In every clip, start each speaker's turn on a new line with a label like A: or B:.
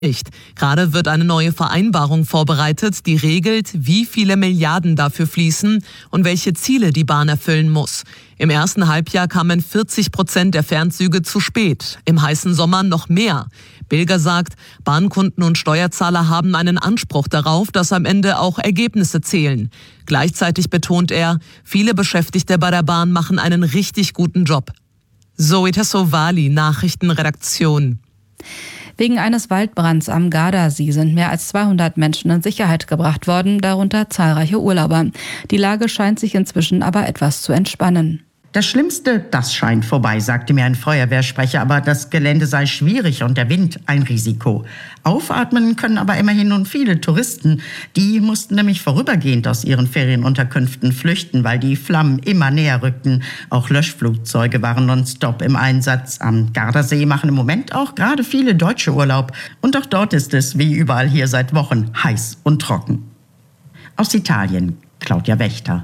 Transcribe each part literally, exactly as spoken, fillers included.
A: Nicht. Gerade wird eine neue Vereinbarung vorbereitet, die regelt, wie viele Milliarden dafür fließen und welche Ziele die Bahn erfüllen muss. Im ersten Halbjahr kamen vierzig Prozent der Fernzüge zu spät, im heißen Sommer noch mehr. Bilger sagt, Bahnkunden und Steuerzahler haben einen Anspruch darauf, dass am Ende auch Ergebnisse zählen. Gleichzeitig betont er, viele Beschäftigte bei der Bahn machen einen richtig guten Job. Zoe Tassovali, Nachrichtenredaktion.
B: Wegen eines Waldbrands am Gardasee sind mehr als zweihundert Menschen in Sicherheit gebracht worden, darunter zahlreiche Urlauber. Die Lage scheint sich inzwischen aber etwas zu entspannen.
C: Das Schlimmste, das scheint vorbei, sagte mir ein Feuerwehrsprecher, aber das Gelände sei schwierig und der Wind ein Risiko. Aufatmen können aber immerhin nun viele Touristen. Die mussten nämlich vorübergehend aus ihren Ferienunterkünften flüchten, weil die Flammen immer näher rückten. Auch Löschflugzeuge waren nonstop im Einsatz. Am Gardasee machen im Moment auch gerade viele Deutsche Urlaub. Und auch dort ist es, wie überall hier seit Wochen, heiß und trocken. Aus Italien, Claudia Wächter.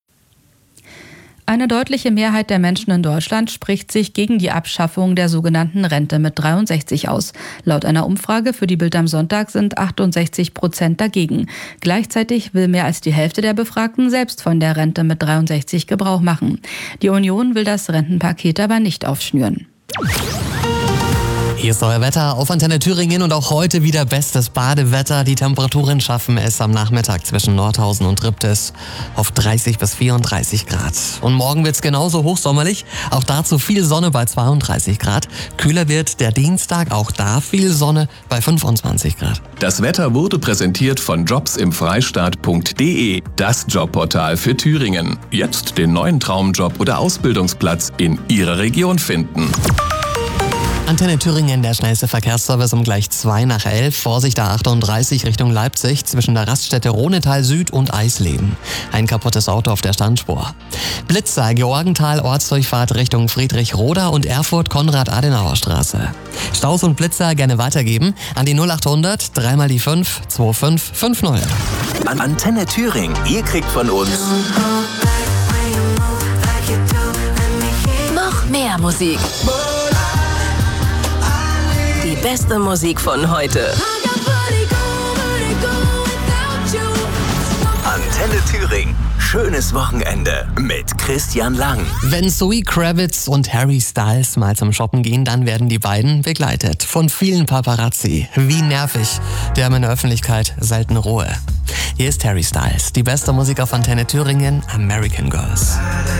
B: Eine deutliche Mehrheit der Menschen in Deutschland spricht sich gegen die Abschaffung der sogenannten Rente mit dreiundsechzig aus. Laut einer Umfrage für die Bild am Sonntag sind achtundsechzig Prozent dagegen. Gleichzeitig will mehr als die Hälfte der Befragten selbst von der Rente mit dreiundsechzig Gebrauch machen. Die Union will das Rentenpaket aber nicht aufschnüren.
D: Hier ist euer Wetter auf Antenne Thüringen und auch heute wieder bestes Badewetter. Die Temperaturen schaffen es am Nachmittag zwischen Nordhausen und Ribtes auf dreißig bis vierunddreißig Grad. Und morgen wird es genauso hochsommerlich. Auch dazu viel Sonne bei zweiunddreißig Grad. Kühler wird der Dienstag, auch da viel Sonne bei fünfundzwanzig Grad.
E: Das Wetter wurde präsentiert von jobs im freistaat punkt de, das Jobportal für Thüringen. Jetzt den neuen Traumjob oder Ausbildungsplatz in Ihrer Region finden.
D: Antenne Thüringen, der schnellste Verkehrsservice um gleich zwei nach elf. Vorsicht A achtunddreißig Richtung Leipzig zwischen der Raststätte Ronetal Süd und Eisleben. Ein kaputtes Auto auf der Standspur. Blitzer, Georgental, Ortsdurchfahrt Richtung Friedrich-Roda und Erfurt-Konrad-Adenauer-Straße. Staus und Blitzer gerne weitergeben an die null achthundert drei mal die fünf zwei fünf fünf null.
F: An Antenne Thüringen, ihr kriegt von uns
G: noch mehr Musik. Die beste Musik von heute.
F: Antenne Thüringen. Schönes Wochenende mit Christian Lang.
D: Wenn Zoe Kravitz und Harry Styles mal zum Shoppen gehen, dann werden die beiden begleitet von vielen Paparazzi. Wie nervig. Die haben in der Öffentlichkeit selten Ruhe. Hier ist Harry Styles. Die beste Musik auf Antenne Thüringen, American Girls.